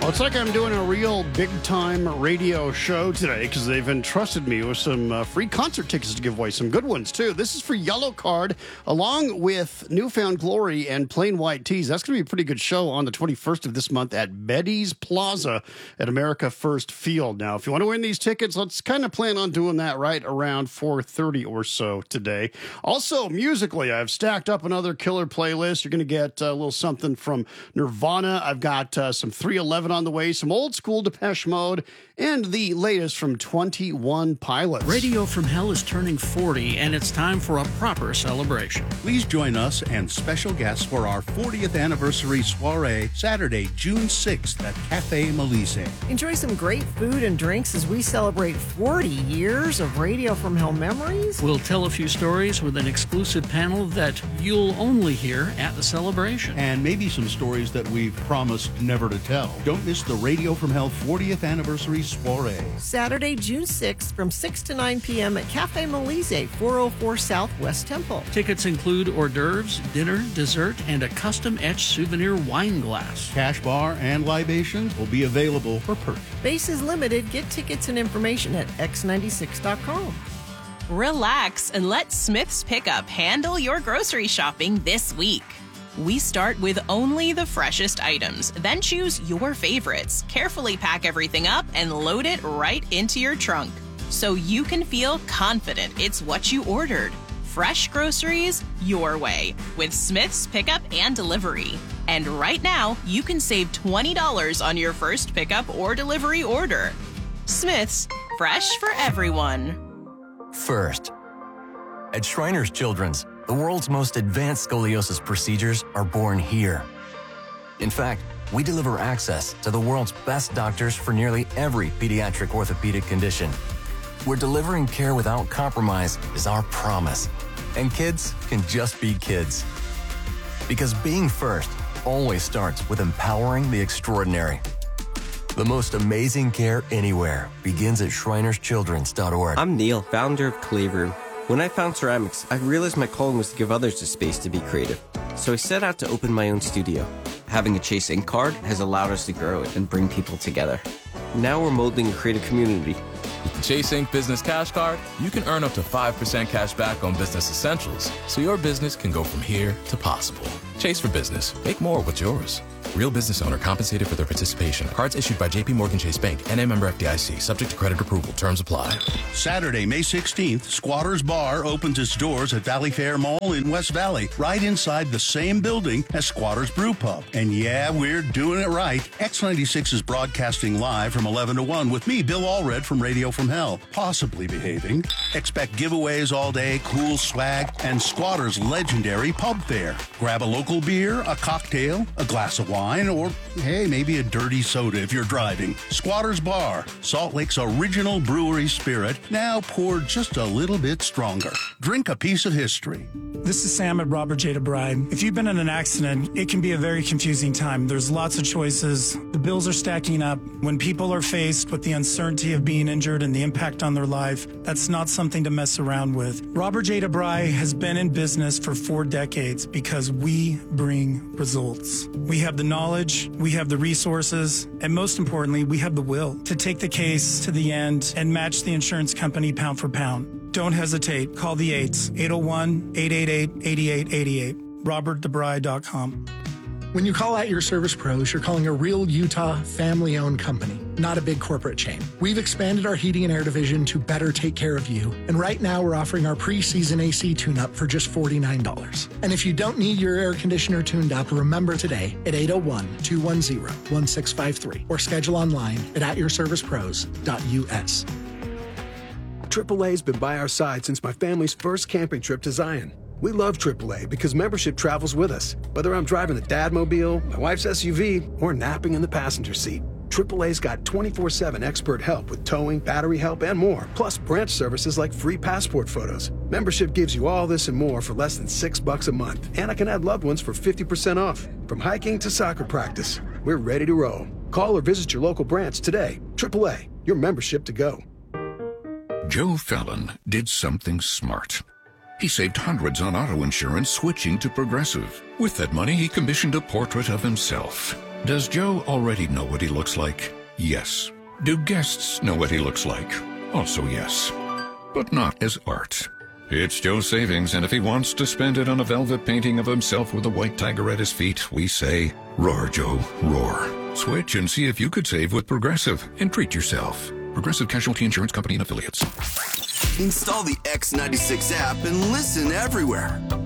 Well, it's like I'm doing a real big-time radio show today because they've entrusted me with some free concert tickets to give away, some good ones, too. This is for Yellow Card, along with Newfound Glory and Plain White Tees. That's going to be a pretty good show on the 21st of this month at Betty's Plaza at America First Field. Now, if you want to win these tickets, let's kind of plan on doing that right around 4:30 or so today. Also, musically, I've stacked up another killer playlist. You're going to get a little something from Nirvana. I've got some 311 on the way, some old school Depeche Mode, and the latest from 21 Pilots. Radio from Hell is turning 40, and it's time for a proper celebration. Please join us and special guests for our 40th anniversary soiree, Saturday, June 6th at Cafe Melise. Enjoy some great food and drinks as we celebrate 40 years of Radio from Hell memories. We'll tell a few stories with an exclusive panel that you'll only hear at the celebration. And maybe some stories that we've promised never to tell. Don't miss the Radio from Hell 40th anniversary soiree. Saturday, June 6th from 6 to 9 p.m. at Cafe Melise, 404 South West Temple. Tickets include hors d'oeuvres, dinner, dessert, and a custom-etched souvenir wine glass. Cash bar and libations will be available for purchase. Base is limited. Get tickets and information at x96.com. Relax and let Smith's Pickup handle your grocery shopping this week. We start with only the freshest items, then choose your favorites, carefully pack everything up, and load it right into your trunk so you can feel confident it's what you ordered. Fresh groceries your way with Smith's Pickup and Delivery. And right now, you can save $20 on your first pickup or delivery order. Smith's, fresh for everyone. First, at Shriners Children's, the world's most advanced scoliosis procedures are born here. In fact, we deliver access to the world's best doctors for nearly every pediatric orthopedic condition. We're delivering care without compromise is our promise. And kids can just be kids. Because being first always starts with empowering the extraordinary. The most amazing care anywhere begins at shrinerschildrens.org. I'm Neil, founder of Clay Room. When I found ceramics, I realized my calling was to give others the space to be creative. So I set out to open my own studio. Having a Chase Ink card has allowed us to grow it and bring people together. Now we're molding a creative community. With the Chase Ink Business Cash Card, you can earn up to 5% cash back on business essentials, so your business can go from here to possible. Chase for business. Make more with yours. Real business owner compensated for their participation. Cards issued by J.P. Morgan Chase Bank, N.A. member FDIC. Subject to credit approval. Terms apply. Saturday, May 16th, Squatters Bar opens its doors at Valley Fair Mall in West Valley, right inside the same building as Squatters Brew Pub. And yeah, we're doing it right. X96 is broadcasting live from 11 to 1 with me, Bill Allred from Radio from Hell, possibly behaving. Expect giveaways all day, cool swag, and Squatters' legendary pub fare. Grab a local beer, a cocktail, a glass of wine, or, hey, maybe a dirty soda if you're driving. Squatters Bar, Salt Lake's original brewery spirit, now poured just a little bit stronger. Drink a piece of history. This is Sam at Robert J. DeBride. If you've been in an accident, it can be a very confusing time. There's lots of choices. The bills are stacking up. When people are faced with the uncertainty of being injured and the impact on their life, that's not something to mess around with. Robert J. DeBride has been in business for 4 decades because we bring results. We have the knowledge, we have the resources, and most importantly, we have the will to take the case to the end and match the insurance company pound for pound. Don't hesitate. Call the 8s, 801-888-8888, robertdebride.com. When you call out your service pros, you're calling a real Utah family-owned company, not a big corporate chain. We've expanded our heating and air division to better take care of you, and right now we're offering our pre-season AC tune-up for just $49. And if you don't need your air conditioner tuned up, remember today at 801-210-1653 or schedule online at atyourservicepros.us. AAA's been by our side since my family's first camping trip to Zion. We love AAA because membership travels with us, whether I'm driving the Dadmobile, my wife's SUV, or napping in the passenger seat. AAA's got 24/7 expert help with towing, battery help, and more, plus branch services like free passport photos. Membership gives you all this and more for less than $6 a month, and I can add loved ones for 50% off. From hiking to soccer practice, we're ready to roll. Call or visit your local branch today. AAA, your membership to go. Joe Fallon did something smart. He saved hundreds on auto insurance switching to Progressive. With that money, he commissioned a portrait of himself. Does Joe already know what he looks like? Yes. Do guests know what he looks like? Also yes. But not as art. It's Joe's savings, and if he wants to spend it on a velvet painting of himself with a white tiger at his feet, we say, roar, Joe, roar. Switch and see if you could save with Progressive and treat yourself. Progressive Casualty Insurance Company and Affiliates. Install the X96 app and listen everywhere.